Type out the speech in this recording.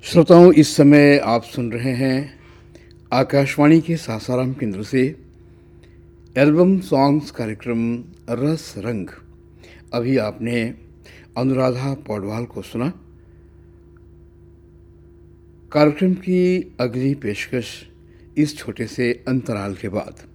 श्रोताओं, इस समय आप सुन रहे हैं आकाशवाणी के सासाराम केंद्र से एल्बम सॉन्ग्स कार्यक्रम रस रंग। अभी आपने अनुराधा पौडवाल को सुना। कार्यक्रम की अगली पेशकश इस छोटे से अंतराल के बाद।